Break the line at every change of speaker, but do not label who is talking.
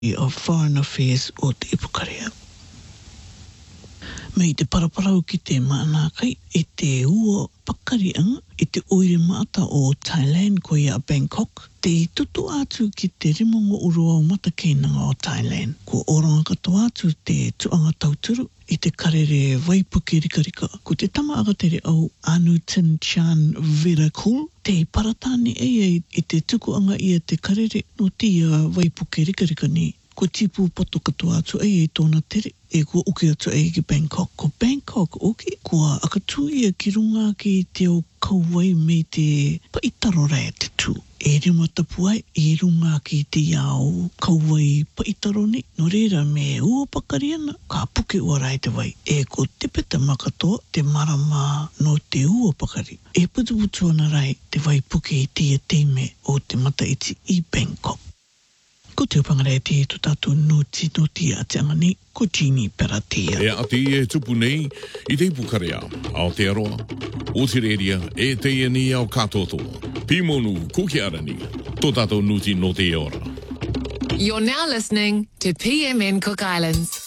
of Foreign Affairs o te Ipukarea. Mei te paraparau ki te mana kai e te ua pakarianga i te oire maata o Thailand ko ia Bangkok. Te tutu atu ki te rimongo urua o matakenanga o Thailand. Ko oranga katoa atu te tuanga tauturu i te karere Waipuke Rikarika. Ko te tama agatere au Anutin Chan Virakul. Te paratani i te tukuanga ia te karere no tia Waipuke Rikarika ni. Ko tipu poto katoa atu tōna tere e kua uke atu ki Bangkok. Ko Bangkok uke kua akatū ia ki runga ki te o kauai me te paitaro rea te tū. E rima tapu ai i runga ki te iau kauai paitaro ni. No reira me ua pakariana ka puke ua rai te wai. E ko te peta makatoa te marama no te ua pakari. E putuputu ana rai te wai puke i tia teime o te mataiti i Bangkok. Ko te upangare te tu tātou noti a te angani, ko Jeannie Peratea.
E ati e tupu nei i te ipukarea, Aotearoa, o te reria e te iani au katotoa. Pimonu kukiarani, tō tātou nuti no te ora.
You're now listening to PMN Cook Islands.